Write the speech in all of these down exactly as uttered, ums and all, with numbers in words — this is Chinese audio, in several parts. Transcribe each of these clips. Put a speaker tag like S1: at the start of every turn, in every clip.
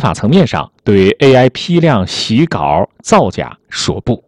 S1: 法层面上对 A I 批量洗稿、造假说不。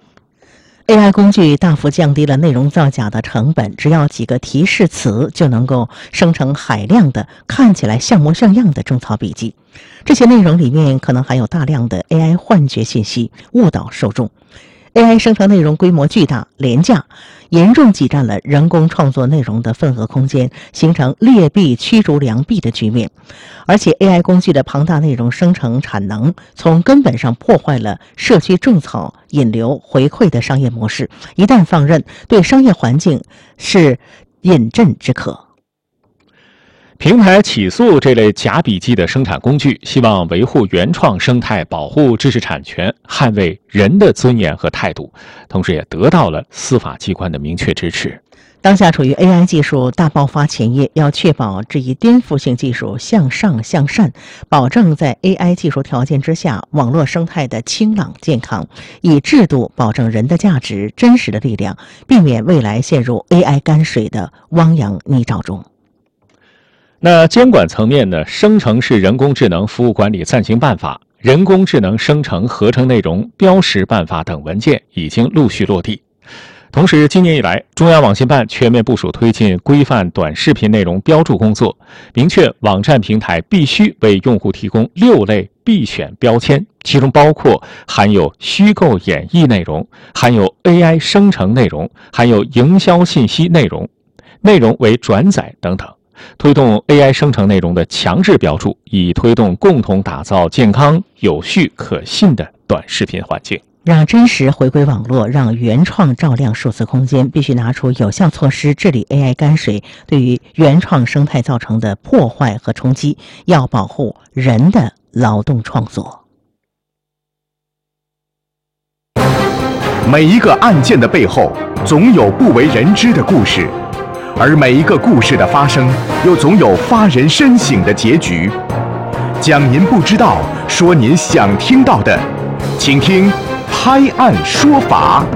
S2: A I 工具大幅降低了内容造假的成本，只要几个提示词就能够生成海量的看起来像模像样的种草笔记。这些内容里面可能含有大量的 A I 幻觉信息，误导受众。A I 生成内容规模巨大、廉价，严重挤占了人工创作内容的份额空间，形成劣币驱逐良币的局面。而且 A I 工具的庞大内容生成产能，从根本上破坏了社区种草、引流、回馈的商业模式，一旦放任，对商业环境是饮鸩止渴。
S1: 平台起诉这类假笔记的生产工具，希望维护原创生态，保护知识产权，捍卫人的尊严和态度，同时也得到了司法机关的明确支持。
S2: 当下处于 A I 技术大爆发前夜，要确保这一颠覆性技术向上向善，保证在 A I 技术条件之下网络生态的清朗健康，以制度保证人的价值、真实的力量，避免未来陷入 A I 泔水的汪洋泥沼中。
S1: 那监管层面呢？生成式人工智能服务管理暂行办法、人工智能生成合成内容标识办法等文件已经陆续落地。同时，今年以来，中央网信办全面部署推进规范短视频内容标注工作，明确网站平台必须为用户提供六类必选标签，其中包括含有虚构演绎内容、含有 A I 生成内容、含有营销信息内容、内容为转载等等。推动 A I 生成内容的强制标注，以推动共同打造健康、有序、可信的短视频环境。
S2: 让真实回归网络，让原创照亮数字空间，必须拿出有效措施治理 A I 泔水对于原创生态造成的破坏和冲击，要保护人的劳动创作。
S3: 每一个案件的背后，总有不为人知的故事。而每一个故事的发生，又总有发人深省的结局。讲您不知道，说您想听到的，请听《拍案说法》。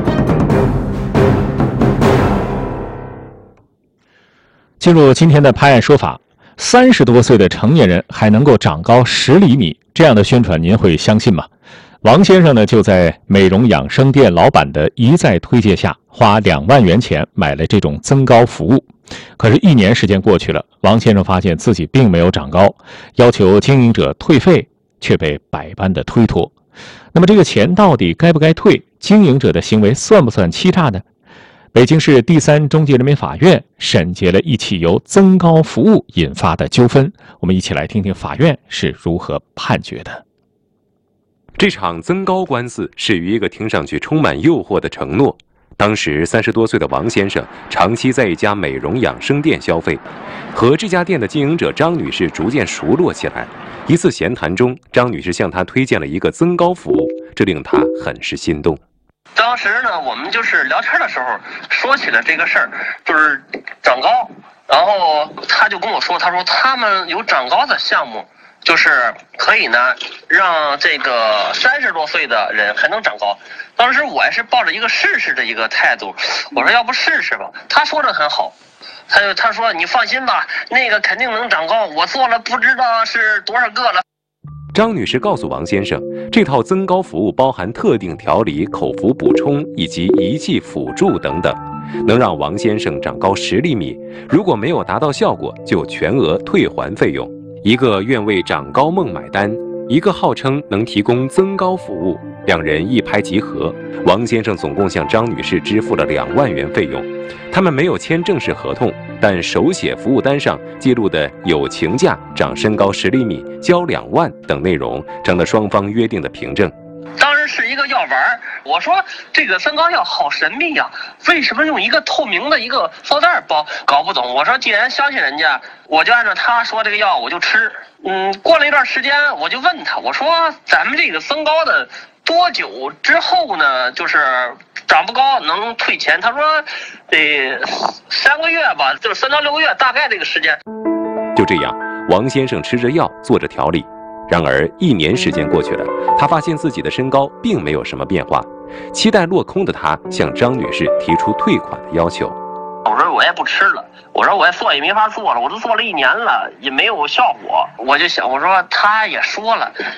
S1: 进入今天的拍案说法，三十多岁的成年人还能够长高十厘米，这样的宣传您会相信吗？王先生呢，就在美容养生店老板的一再推荐下，花两万元钱买了这种增高服务。可是，一年时间过去了，王先生发现自己并没有长高，要求经营者退费，却被百般的推脱。那么，这个钱到底该不该退？经营者的行为算不算欺诈呢？北京市第三中级人民法院审结了一起由增高服务引发的纠纷，我们一起来听听法院是如何判决的。
S4: 这场增高官司始于一个听上去充满诱惑的承诺。当时三十多岁的王先生长期在一家美容养生店消费，和这家店的经营者张女士逐渐熟络起来。一次闲谈中，张女士向他推荐了一个增高服务，这令他很是心动。
S5: 当时呢，我们就是聊天的时候说起了这个事儿，就是长高，然后他就跟我说，他说他们有长高的项目。就是可以呢，让这个三十多岁的人还能长高。当时我也是抱着一个试试的一个态度，我说要不试试吧。他说的很好，他就他说你放心吧，那个肯定能长高，我做了不知道是多少个了。
S4: 张女士告诉王先生，这套增高服务包含特定调理、口服补充以及仪器辅助等等，能让王先生长高十厘米。如果没有达到效果，就全额退还费用。一个愿为长高梦买单，一个号称能提供增高服务，两人一拍即合。王先生总共向张女士支付了两万元费用。他们没有签正式合同，但手写服务单上记录的友情价、长身高十厘米、交两万等内容，成了双方约定的凭证。
S5: 当时是一个药丸，我说这个增高药好神秘呀、啊，为什么用一个透明的一个塑料袋包？搞不懂。我说既然相信人家，我就按照他说这个药我就吃。嗯，过了一段时间，我就问他，我说咱们这个增高的多久之后呢？就是长不高能退钱？他说得三个月吧，就是三到六个月，大概这个时间。
S4: 就这样，王先生吃着药，做着调理。然而一年时间过去了，他发现自己的身高并没有什么变化，期待落空的他向张女士提出退款的要求。
S5: 我说我也不吃了，我说我也做也没法做了，我都做了一年了，也没有效果。我就想，我说他也说了，